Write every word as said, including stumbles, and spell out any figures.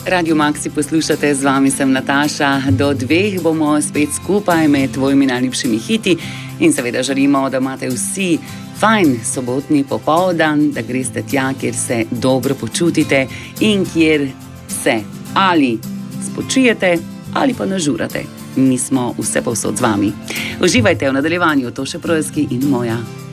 Radio Maxi poslušate, z vami sem Nataša. Do dveh bomo spet skupaj med tvojimi najljubšimi hiti in seveda želimo, da imate vsi fajn sobotni popoldan, da greste tja, kjer se dobro počutite in kjer se ali spočijete ali pa nažurate. Mi smo vse povsod z vami. Uživajte v nadaljevanju, Toše Projeski in moja